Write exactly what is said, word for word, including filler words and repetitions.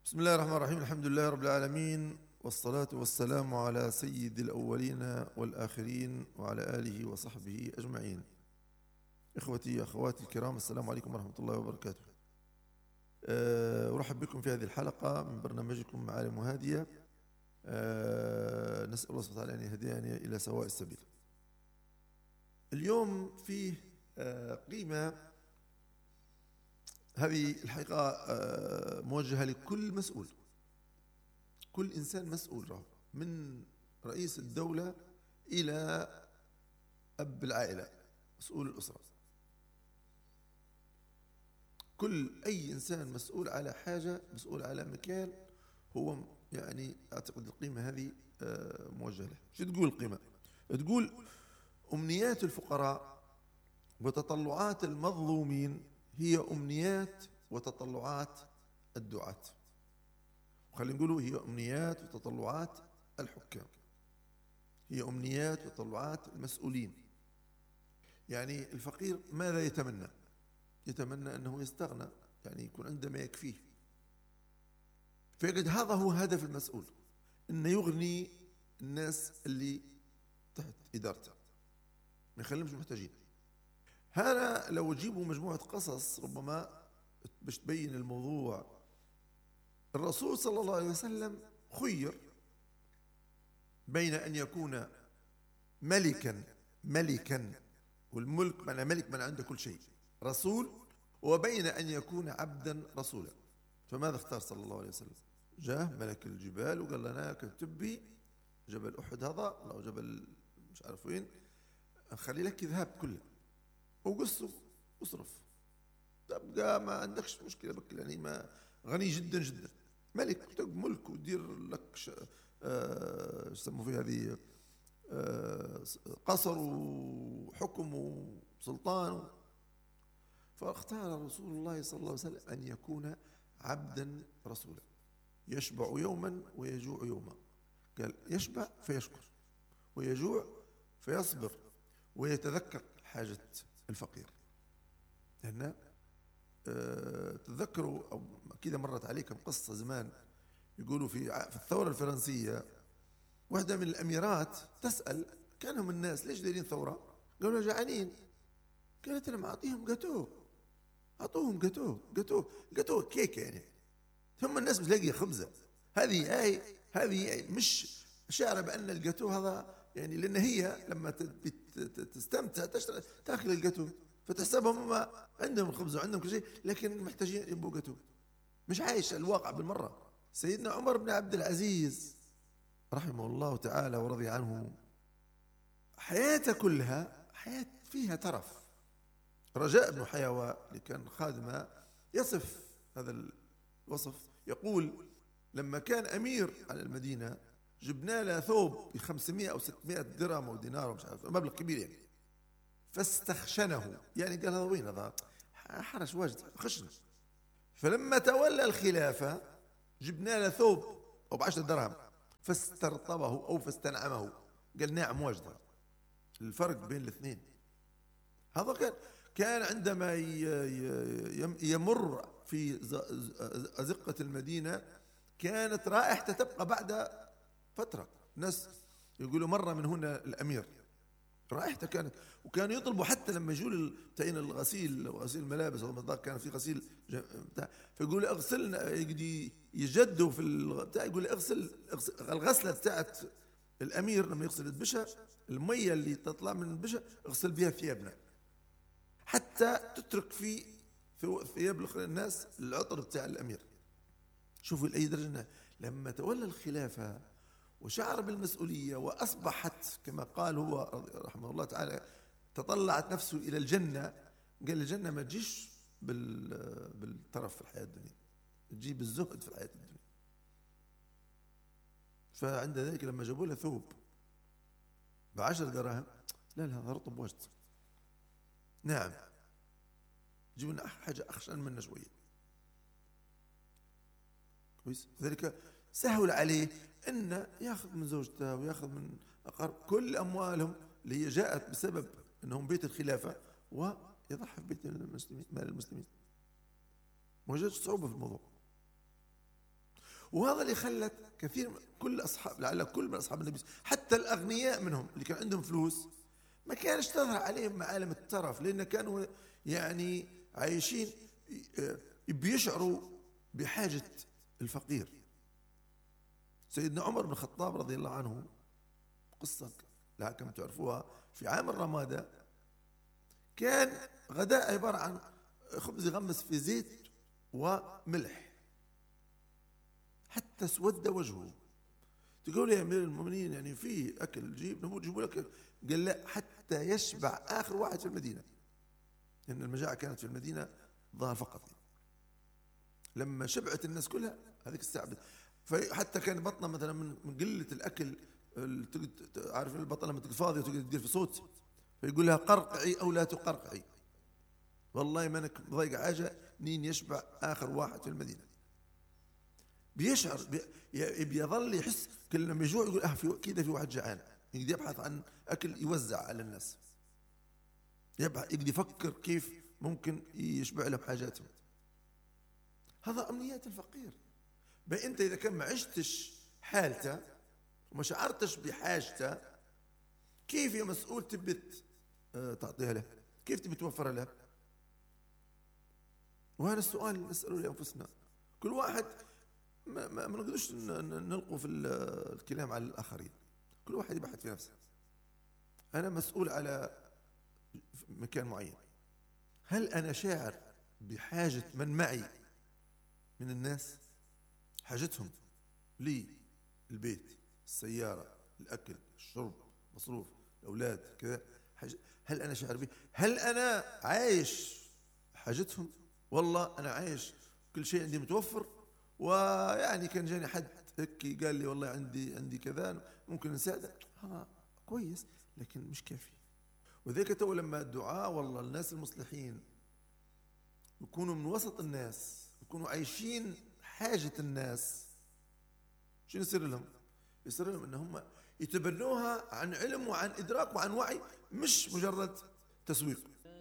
بسم الله الرحمن الرحيم. الحمد لله رب العالمين، والصلاة والسلام على سيد الأولين والآخرين وعلى آله وصحبه أجمعين. إخوتي أخواتي الكرام، السلام عليكم ورحمة الله وبركاته. أه أرحب بكم في هذه الحلقة من برنامجكم معالم هادية. أه نسأل الله سبحانه وتعالى أن يهدينا إلى سواء السبيل. اليوم فيه أه قيمة، هذه الحقيقة أه موجهة لكل مسؤول، كل إنسان مسؤول راه، من رئيس الدولة إلى أب العائلة، مسؤول الأسرة. كل أي إنسان مسؤول على حاجة، مسؤول على مكان، هو يعني أعتقد القيمة هذه موجهة له. شو تقول القيمة؟ تقول أمنيات الفقراء وتطلعات المظلومين هي أمنيات وتطلعات الدعاة. خلينا نقولوا هي أمنيات وتطلعات الحكام، هي أمنيات وتطلعات المسؤولين. يعني الفقير ماذا يتمنى؟ يتمنى أنه يستغنى، يعني يكون عنده ما يكفيه. فيقول هذا هو هدف المسؤول، أنه يغني الناس اللي تحت إدارته، ما يخليهمش محتاجين. هذا لو تجيبوا مجموعة قصص ربما باش تبين الموضوع. الرسول صلى الله عليه وسلم خير بين أن يكون ملكا ملكا والملك معنى ملك من عنده كل شيء، رسول، وبين أن يكون عبدا رسولا. فماذا اختار صلى الله عليه وسلم؟ جاء ملك الجبال وقال لنا كتب بي جبل أحد هذا أو جبل مش عارف وين، خلي لك ذهب كله وقصه واصرف، تبقى ما عندكش مشكلة بك، يعني ما غني جدا جدا، ملك تبقى ملك ودير لك ش... آه... يسموا فيه هذه آه... قصر وحكم وسلطان. فاختار رسول الله صلى الله عليه وسلم أن يكون عبدا رسولا، يشبع يوما ويجوع يوما. قال يشبع فيشكر، ويجوع فيصبر، ويتذكر حاجة الفقير. لأن أه تذكروا أو كذا مرت عليكم قصة زمان، يقولوا في في الثورة الفرنسية واحدة من الأميرات تسأل كانهم الناس ليش دايرين ثورة؟ قالوا جعانين. قالت لهم أعطيهم جاتوه، أعطوهم جاتوه جاتوه جاتوه كيكة يعني، ثم الناس مش لاقية خبزة. هذه آي هذه مش شعر بأن الجاتوه هذا يعني، لأن هي لما تستمتع تشتري تأكل الجاتوه فتحسبهم هم عندهم الخبز وعندهم كل شيء، لكن محتاجين يبقوا جاتوه، مش عايش الواقع بالمرة. سيدنا عمر بن عبد العزيز رحمه الله تعالى ورضي عنه، حياته كلها حياة فيها ترف. رجاء بن حيوى اللي كان خادمه يصف هذا الوصف، يقول لما كان أمير على المدينة جبنا له ثوب ب خمسمائة أو ستمائة درهم أو دينار مش عارف، مبلغ كبير يعني، فاستخشنه، يعني قال هذا وين هذا حرش واجد خشن. فلما تولى الخلافة جبنا له ثوب أو بعشرة درهم فاسترطبه أو فاستنعمه، قال نعم واجد. الفرق بين الاثنين هذا كان كان عندما يمر في أزقة المدينة كانت رائحته تبقى بعد فترة. ناس يقولوا مرة من هنا الأمير رائحته كانت، وكانوا يطلبوا حتى لما يجوا تاين الغسيل وغسيل الملابس او كان في غسيل بتاع، فيقول لي اغسلنا، يجدوا في البتاع، يقول لي اغسل الغسله بتاعت الامير لما يغسل البشا، الميه اللي تطلع من البشا اغسل بها ثيابنا، حتى تترك في ثياب الناس العطر بتاع الامير. شوفوا لاي درجه لما تولى الخلافه وشعر بالمسؤولية وأصبحت كما قال هو رحمه الله تعالى تطلعت نفسه إلى الجنة. قال الجنة ما تجيش بالطرف في الحياة الدنيا، تجي بالزهد في الحياة الدنيا. فعند ذلك لما جابوا له ثوب بعشر دراهم، لا لا هذا رطب واجد، نعم جيبوا لنا حاجة أخشن منا شوية، كويس. ذلك سهل عليه أن يأخذ من زوجته ويأخذ من أقارب كل أموالهم اللي هي جاءت بسبب أنهم بيت الخلافة، ويضحي في بيت المسلمين مال المسلمين. ما وجدش صعوبة في الموضوع. وهذا اللي خلت كثير من كل أصحاب، لعل كل من أصحاب النبي حتى الأغنياء منهم اللي كان عندهم فلوس ما كانش تظهر عليهم معالم الترف، لأن كانوا يعني عايشين بيشعروا بحاجة الفقير. سيدنا عمر بن الخطاب رضي الله عنه، قصة لا كما تعرفوها، في عام الرمادة كان غداء عبارة عن خبز يغمس في زيت وملح حتى اسود وجهه. تقول يا أمير المؤمنين يعني في أكل جيب نموت جيبوا لك، قال لا حتى يشبع آخر واحد في المدينة، لأن المجاعة كانت في المدينة ظهر فقط. لما شبعت الناس كلها هذيك الساعة، فحتى كان بطنه مثلا من قلة الأكل، عارف البطن لما تكون فاضية وتقدر تدير في صوت، فيقول لها قرقعي أو لا تقرقعي، والله ما انك ضايق حاجة نين يشبع آخر واحد في المدينة. بيشعر بي بيظل يحس كل لما يجوع يقول اه في كده في واحد جعان، يقدر يبحث عن أكل يوزع على الناس، يقدر يفكر كيف ممكن يشبع لهم حاجاتهم. هذا أمنيات الفقير. بقى أنت إذا كان ما عشتش حالته وما شعرتش بحاجته، كيف يا مسؤول تبت تعطيها له؟ كيف تبي توفر له؟ وهذا السؤال اللي نسأله لأنفسنا. كل واحد ما, ما, ما نقدرش نلقوا في الكلام على الآخرين، كل واحد يبحث في نفسه. أنا مسؤول على مكان معين، هل أنا شاعر بحاجة من معي من الناس؟ حاجتهم لي البيت، السيارة، الأكل، الشرب، مصروف، الأولاد كذا، هل أنا شاعر به؟ هل أنا عايش حاجتهم؟ والله أنا عايش كل شيء عندي متوفر، ويعني كان جاني حد هيك قال لي والله عندي عندي كذا ممكن نساعدك، ها كويس لكن مش كافي. وذلك تو لما الدعاء والله الناس المصلحين يكونوا من وسط الناس، يكونوا عايشين حاجة الناس، شو يصير لهم؟ يصير لهم انهم يتبنوها عن علم وعن ادراك وعن وعي، مش مجرد تسويق.